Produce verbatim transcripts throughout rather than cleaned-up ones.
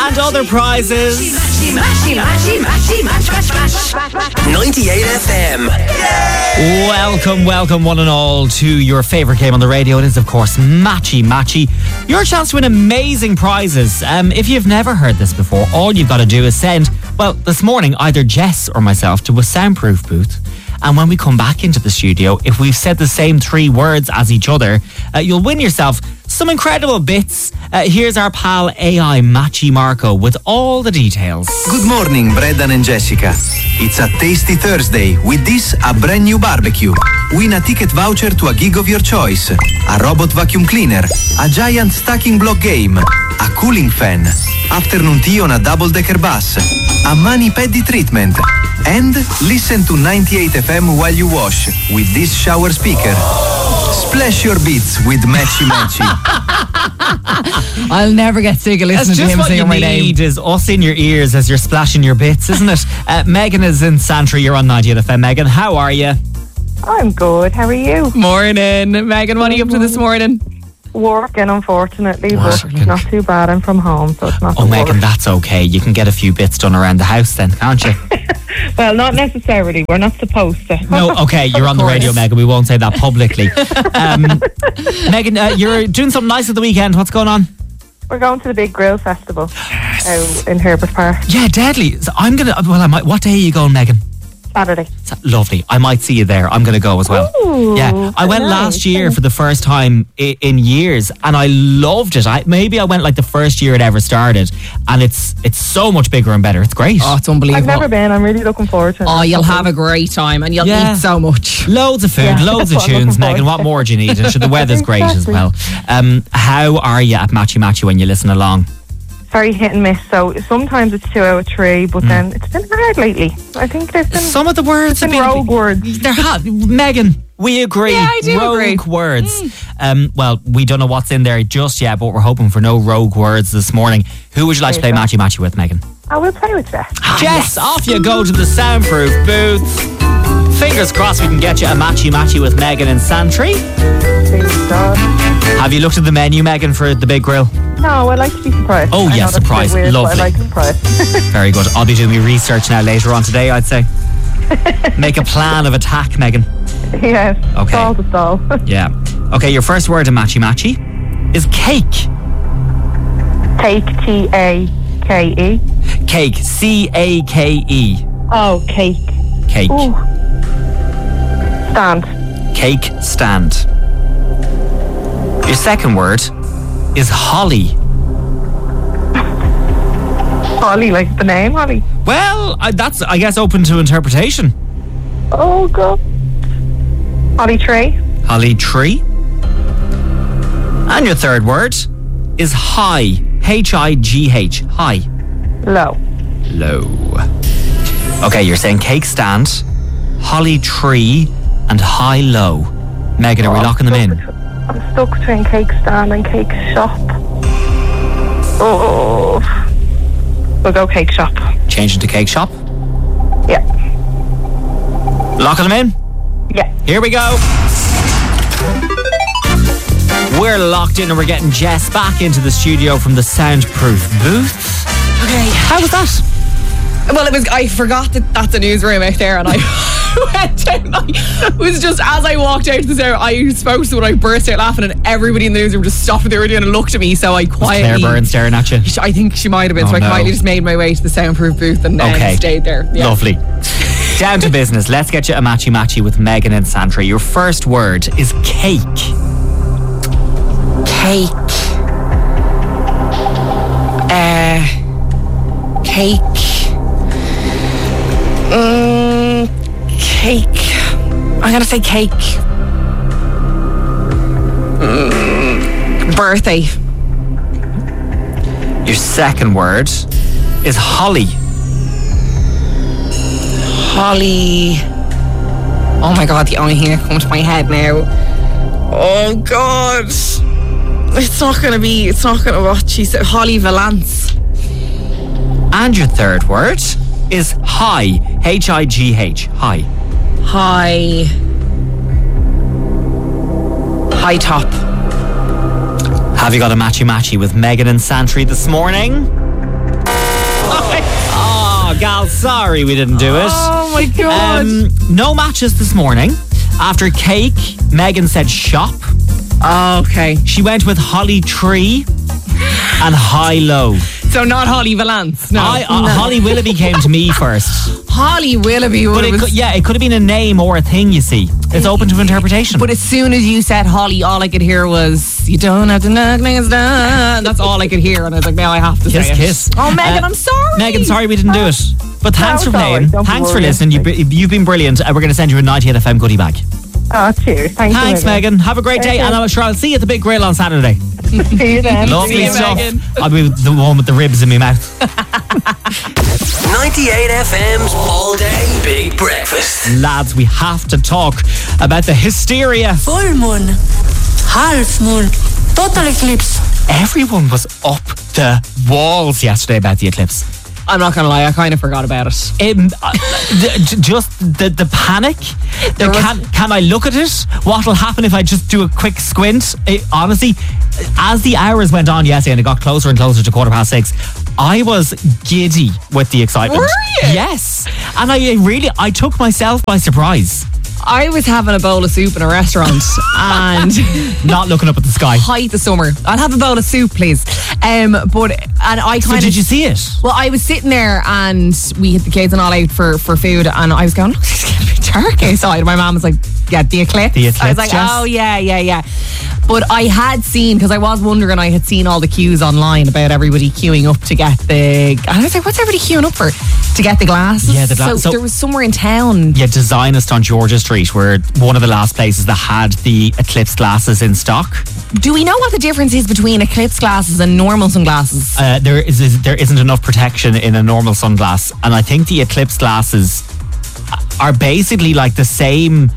and other prizes. ninety-eight F M. Yay! Welcome, welcome one and all to your favourite game on the radio. It is, of course, Matchy Matchy. Your chance to win amazing prizes. Um, if you've never heard this before, all you've got to do is send, well, this morning, either Jess or myself to a soundproof booth. And when we come back into the studio, if we've said the same three words as each other, uh, you'll win yourself some incredible bits. Uh, here's our pal A I Matchy Marco with all the details. Good morning, Brendan and Jessica. It's a tasty Thursday. With this, a brand new barbecue. Win a ticket voucher to a gig of your choice. A robot vacuum cleaner. A giant stacking block game. A cooling fan. Afternoon tea on a double-decker bus. A mani-pedi treatment. And listen to ninety-eight F M while you wash with this shower speaker. Splash your beats with Matchy Matchy. I'll never get sick of listening That's to him just singing what my you name. need is us in your ears as you're splashing your bits, isn't it? uh, Megan is in Santry. You're on ninety-eight F M. Megan, how are you? I'm good. How are you? Morning. Megan, what are you up to this morning? Working, unfortunately, Working. but it's not too bad. I'm from home, so it's not Oh, the Megan, worst. that's okay. You can get a few bits done around the house then, can't you? Well, not necessarily. We're not supposed to. No, okay, you're on the course. radio, Megan. We won't say that publicly. Um, Megan, uh, you're doing something nice at the weekend. What's going on? We're going to the Big Grill Festival out in Herbert Park Yeah, deadly. So I'm gonna. Well, I might. What day are you going, Megan? Saturday. It's lovely. I might see you there. I'm going to go as well. Ooh, yeah, I went nice. last year for the first time i- in years, and I loved it. I maybe I went like the first year it ever started, and it's it's so much bigger and better. It's great. Oh, it's I've unbelievable. never been. I'm really looking forward to it. Oh, you'll have a great time and you'll Yeah. eat so much. Loads of food, Yeah, loads of that's what I'm tunes, looking Megan. What forward to. more do you need? And sure, the weather's great as Exactly. well. Um, how are you at Matchy Matchy when you listen along? Very hit and miss. So sometimes it's two out of three, but Mm. then it's been hard lately. I think there's been Some of the words have been been rogue words. There have Megan. We agree. Yeah, I do rogue agree. words. Um, well, we don't know what's in there just yet, but we're hoping for no rogue words this morning. Who would you like to play There you Matchy Matchy with, Megan? I will play with Jess. Jess, off you go to the soundproof booth. Fingers crossed we can get you a Matchy Matchy with Megan and Santry. Please, God. Have you looked at the menu, Megan, for the Big Grill? No, I like to be surprised. Oh, I yeah, know that's a bit surprise. weird, but Lovely. I like surprise. Very good. I'll be doing my research now later on today, I'd say. Make a plan of attack, Megan. Yes. Okay. Stall to stall. Yeah. Okay, your first word in Matchy Matchy is cake. Take T A K E. Cake. C A K E. Oh, cake. Cake. Ooh. Stand. Cake stand. Your second word is holly. Holly, like the name Holly. Well, I, that's, I guess, open to interpretation. Oh, God. Holly tray. Holly tree. And your third word is high. H I G H. High. Low. Low. Okay, you're saying cake stand, holly tree, and high low. Megan, are we Oh, locking them in? stuck- I'm stuck between cake stand and cake shop. Oh. We'll go cake shop. Change into cake shop. Yeah. Locking them in? Yeah. Here we go. We're locked in and we're getting Jess back into the studio from the soundproof booth. Okay. How was that? Well, it was. I forgot that that's a newsroom out there, and I went down. I, it was just as I walked out to the stair, I spoke to someone, I burst out laughing, and everybody in the newsroom just stopped what they were doing and looked at me. So I quietly. Claire Byrne staring at you. I think she might have been. Oh, so I no. quietly just made my way to the soundproof booth and then Okay. stayed there. Yeah. Lovely. Down to business. Let's get you a matchy matchy with Megan and Santry. Your first word is cake. Cake. Uh. Cake. Mm, cake. I'm gonna say cake. Mm, birthday. Your second word is holly. Holly. Oh my God, the only thing that comes to my head now. Oh God. It's not gonna be, it's not gonna, what she said, Holly Valance. And your third word is high. H I G H. High. High. High top. Have you got a matchy matchy with Megan and Santry this morning? gal, sorry we didn't do it. Oh my God. Um, no matches this morning. After cake, Megan said shop. Oh, okay. She went with Holly Tree and High Low. So not Holly Valance. No. I, uh, No. Holly Willoughby came to me first. Holly Willoughby. But it was, could, yeah, it could have been a name or a thing, you see. It's open to interpretation. But as soon as you said Holly, all I could hear was, you don't have to knock me down. That's all I could hear. And I was like, now I have to Kiss, say it. kiss. Oh, Megan, Uh, I'm sorry. Megan, sorry we didn't do it. But thanks No, for it's all playing. right. Don't be Thanks for worried. listening. You've, been- you've been brilliant. Uh, we're going to send you a ninety-eight F M goodie bag. Oh, cheers. Thanks, Thanks, Megan. Have a great day. Okay. And I'm sure I'll see you at the Big Grill on Saturday. See you then. Lovely See you, stuff. Megan. I'll be the one with the ribs in my mouth. ninety-eight F M's All Day Big Breakfast. Lads, we have to talk about the hysteria. Full moon, half moon, total eclipse. Everyone was up the walls yesterday about the eclipse. I'm not going to lie, I kind of forgot about it. Um, uh, the, j- just the the panic. The There was- can, can I look at it? What will happen if I just do a quick squint? It, honestly, as the hours went on yesterday and it got closer and closer to quarter past six, I was giddy with the excitement. Were you? Yes. And I really, I took myself by surprise. I was having a bowl of soup in a restaurant and Not looking up at the sky. height of summer. I'll have a bowl of soup, please. Um, but and I So kind of did you see it? Well, I was sitting there and we had the kids and all out for, for food and I was going, look, it's getting a bit dark outside. My mum was like, yeah, the eclipse. The I was eclipse, like, Jess? oh, yeah, yeah, yeah. But I had seen, because I was wondering, I had seen all the queues online about everybody queuing up to get the, and I was like, what's everybody queuing up for? To get the glasses? Yeah, the gla- so, so- there was somewhere in town. Yeah, Designist on Georgia Street, where one of the last places that had the eclipse glasses in stock. Do we know what the difference is between eclipse glasses and normal sunglasses? Uh, there is, is there isn't enough protection in a normal sunglass, and I think the eclipse glasses are basically like the same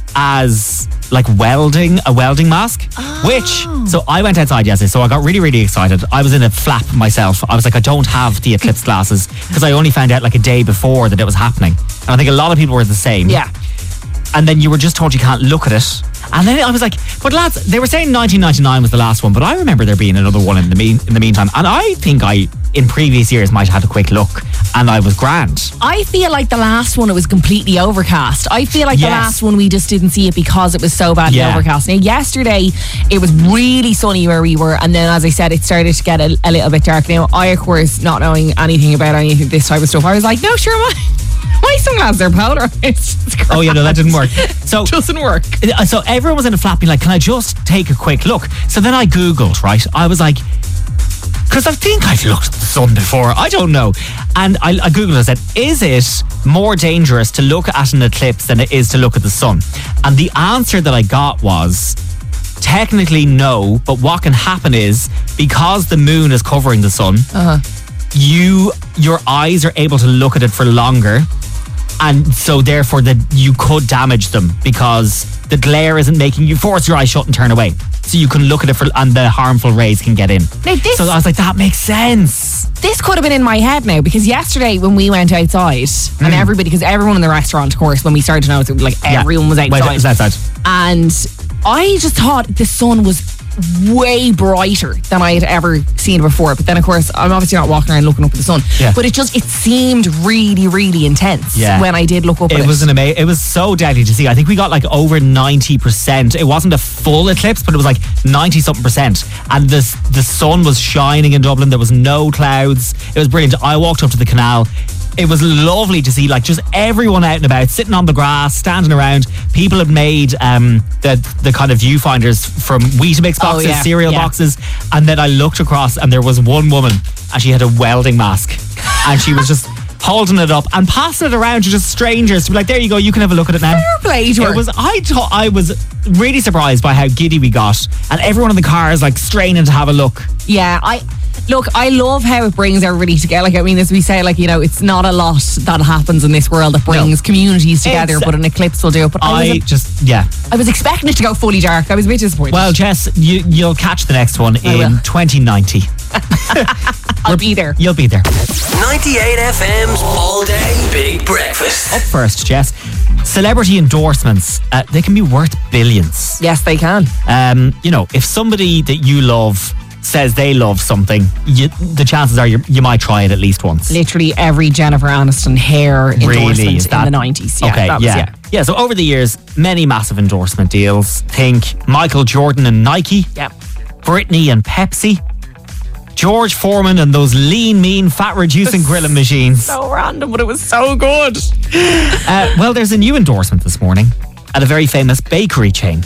as like welding a welding mask. Which so I went outside yesterday, so I got really really excited. I was in a flap myself. I was like, I don't have the eclipse glasses because I only found out like a day before that it was happening, and I think a lot of people were the same. Yeah. And then you were just told you can't look at it. And then I was like, but lads, they were saying nineteen ninety-nine was the last one, but I remember there being another one in the mean in the meantime. And I think I, in previous years, might have had a quick look, and I was grand. I feel like the last one, it was completely overcast. I feel like the Yes. last one, we just didn't see it because it was so badly Yeah. overcast. Now, yesterday, it was really sunny where we were. And then, as I said, it started to get a, a little bit dark. Now, I, of course, not knowing anything about any of this type of stuff, I was like, no, sure, my, my sunglasses are polarized. Oh yeah, no, that didn't work. So Doesn't work. Uh, So everyone was in a flap being like, can I just take a quick look? So then I Googled, right? I was like, because I think I've looked at the sun before. I don't know. And I, I Googled and I said, is it more dangerous to look at an eclipse than it is to look at the sun? And the answer that I got was, technically no, but what can happen is, because the moon is covering the sun, Uh-huh. you your eyes are able to look at it for longer, and so therefore that you could damage them because the glare isn't making you force your eyes shut and turn away, so you can look at it for, and the harmful rays can get in. Now, this- so I was like, that makes sense. This could have been in my head now because yesterday when we went outside and everybody, because everyone in the restaurant, of course, when we started to notice, it was like Mm. Yeah. everyone was Wait, outside. it was outside. And I just thought the sun was way brighter than I had ever seen before. But then, of course, I'm obviously not walking around looking up at the sun. Yeah. But it just, it seemed really, really intense Yeah. when I did look up at It it. was an amazing. It was so deadly to see. I think we got like over ninety percent. It wasn't a full eclipse, but it was like ninety something percent. And the the sun was shining in Dublin. There was no clouds. It was brilliant. I walked up to the canal. It was lovely to see, like, just everyone out and about, sitting on the grass, standing around. People had made um, the the kind of viewfinders from Weetabix boxes, Oh, yeah, cereal yeah. boxes, and then I looked across, and there was one woman, and she had a welding mask, and she was just holding it up and passing it around to just strangers to be like, there you go, you can have a look at it now. Fair play to her. It was. I thought I was really surprised by how giddy we got, and everyone in the car is like straining to have a look. Yeah, I look, I love how it brings everybody together. Like, I mean, as we say, like, you know, it's not a lot that happens in this world that brings No. communities together, It's- but an eclipse will do it. But I, I was, just yeah. I was expecting it to go fully dark. I was a bit disappointed. Well, Jess, you you'll catch the next one I will. in twenty ninety. I'll be there. You'll be there. ninety-eight F M's All Day Big Breakfast. Up first, Jess. Celebrity endorsements, uh, they can be worth billions. Yes, they can. Um, you know, if somebody that you love says they love something, you, the chances are you, you might try it at least once. Literally every Jennifer Aniston hair endorsement Really? Is in that- the nineties. Yeah, okay, that was, yeah. yeah. Yeah, so over the years, many massive endorsement deals. Think Michael Jordan and Nike, Yep. Britney and Pepsi, George Foreman and those lean, mean, fat-reducing grilling machines. So random, but it was so good. Uh, well, there's a new endorsement this morning at a very famous bakery chain.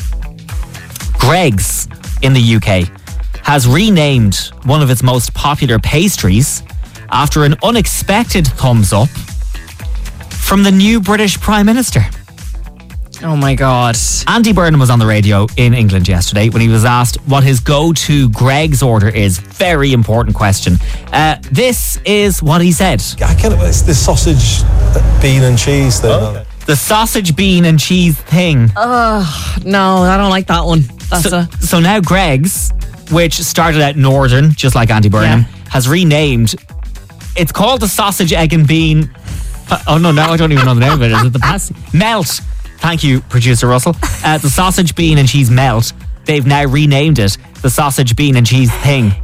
Greggs in the U K has renamed one of its most popular pastries after an unexpected thumbs up from the new British Prime Minister. Oh my God. Andy Burnham was on the radio in England yesterday when he was asked what his go-to Greggs order is. Very important question. Uh, this is what he said. I kind of, it's the sausage, bean and cheese thing. Oh. The sausage, bean and cheese thing. No, I don't like that one. That's So, a... so now Greggs, which started out Northern, just like Andy Burnham, Yeah. has renamed. It's called the sausage, egg and bean. Oh no, now I don't even know the name of it. Is it the past? Melt. Thank you, producer Russell. Uh, the sausage, bean and cheese melt. They've now renamed it the sausage, bean and cheese thing.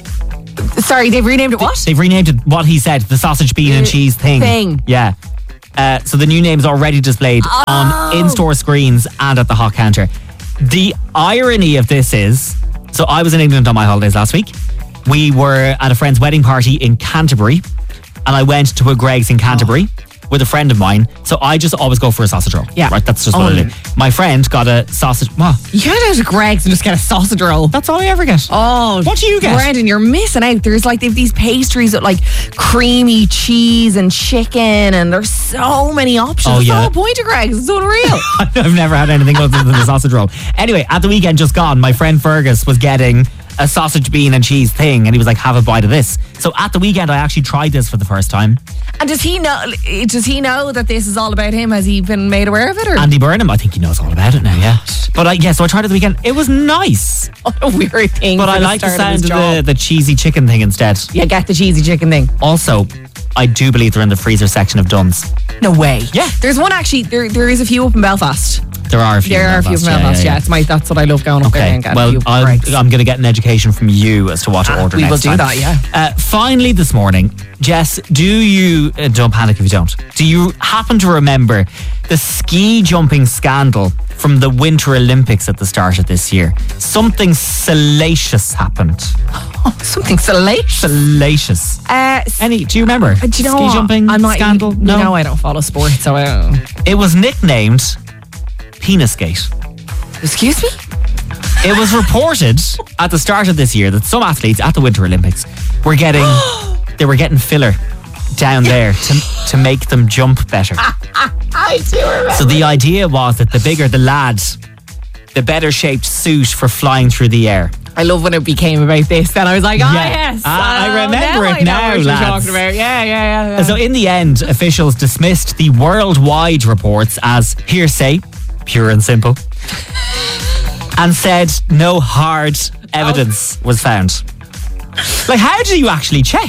Sorry, they've renamed it what? They've renamed it what he said, the sausage, bean and Uh, cheese thing. thing. Yeah. Uh, so the new name is already displayed Oh. on in-store screens and at the hot counter. The irony of this is, so I was in England on my holidays last week. We were at a friend's wedding party in Canterbury, and I went to a Greggs in Canterbury with a friend of mine. So I just always go for a sausage roll. Yeah. Right, that's just what Oh. I do. My friend got a sausage. What? You can't go to Greggs and just get a sausage roll. That's all I ever get. Oh, What do you get? Brandon, you're missing out. There's like they've these pastries with like creamy cheese and chicken, and there's so many options. Oh, That's yeah. the whole point of Greggs. It's unreal. I've never had anything other than the sausage roll. Anyway, at the weekend just gone, my friend Fergus was getting a sausage, bean and cheese thing, and he was like, have a bite of this. So at the weekend, I actually tried this for the first time. And does he know? Does he know that this is all about him? Has he been made aware of it? Or Andy Burnham, I think he knows all about it now, yeah. But I, yeah, so I tried it the weekend. It was nice. what a weird thing? But for I like the start of sound his of job. the, the cheesy chicken thing instead. Yeah, get the cheesy chicken thing. Also, I do believe they're in the freezer section of Dunn's. No way. Yeah. There's one actually. There, there is a few up in Belfast. There are a few. There in are a few Belfast, from Belfast. Yeah, it's my. That's what I love going up there Okay, and getting a well, few I'm, Greggs. I'm going to get an education from you as to what to Ah, order we will next do time. that, yeah. Uh, finally this morning, Jess, do you, uh, don't panic if you don't, do you happen to remember the ski jumping scandal from the Winter Olympics at the start of this year? Something salacious happened. Something salacious. Salacious. Uh, Any, do you remember? do you know ski what? jumping I'm not, scandal? You, no, I don't follow sports, so I don't. It was nicknamed Penisgate. Excuse me? It was reported at the start of this year that some athletes at the Winter Olympics were getting they were getting filler down there to to make them jump better. I do remember. So the idea was that the bigger the lad, the better shaped suit for flying through the air. I love when it became about this. Then I was like, ah, Yeah. yes. Ah, I oh, remember now it I know now, what you're lads. talking about. Yeah, yeah, yeah. yeah. So in the end, officials dismissed the worldwide reports as hearsay, pure and simple, and said no hard evidence was found. Like, how do you actually check?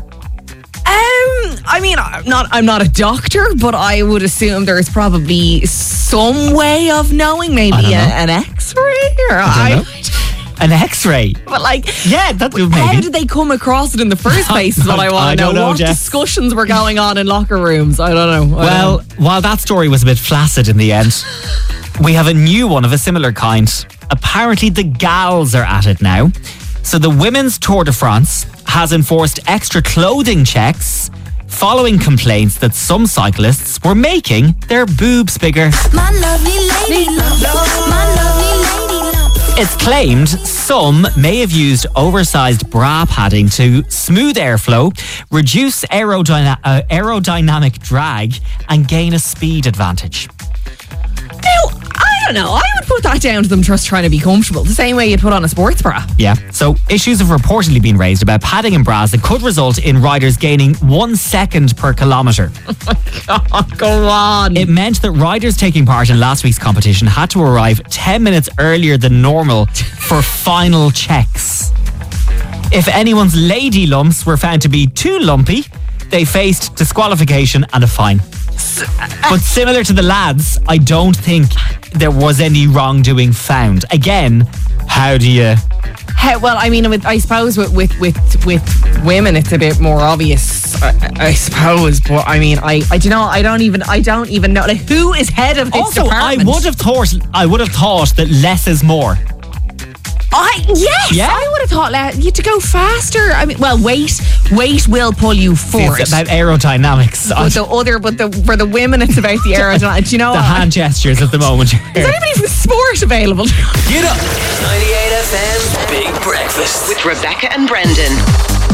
Um, I mean, I'm not. I'm not a doctor, but I would assume there's probably some way of knowing. Maybe I don't a, know. an X-ray, or I don't know. An X-ray. But like, Yeah, that how maybe. did they come across it in the first place? Is what I want I to know. don't know, What Jess. discussions were going on in locker rooms? I don't know. I Well, don't know. while that story was a bit flaccid in the end, we have a new one of a similar kind. Apparently, the gals are at it now. So the Women's Tour de France has enforced extra clothing checks following complaints that some cyclists were making their boobs bigger. My lovely lady love, my lovely lady love. It's claimed some may have used oversized bra padding to smooth airflow, reduce aerodyna- uh, aerodynamic drag, and gain a speed advantage. Now, I don't know. I would put that down to them just trying to be comfortable, the same way you'd put on a sports bra. Yeah. So issues have reportedly been raised about padding in bras that could result in riders gaining one second per kilometre. Oh, go on. It meant that riders taking part in last week's competition had to arrive ten minutes earlier than normal for final checks. If anyone's lady lumps were found to be too lumpy, they faced disqualification and a fine. But similar to the lads, I don't think there was any wrongdoing found. Again, How do you? How, well, I mean, with, I suppose with, with with with women, it's a bit more obvious. I, I suppose, but I mean, I I do you know I don't even I don't even know like who is head of this Also, I department. would have thought I would have thought that less is more. I yes, Yeah? I would have thought that you had to go faster. I mean, well, weight weight will pull you forward. It's about aerodynamics. But the other, but the for the women, it's about the aerodynamics. Do you know the what? hand gestures at the moment. Is anybody from sport available? Get up. ninety-eight F M's Big Breakfast. With Rebecca and Brendan.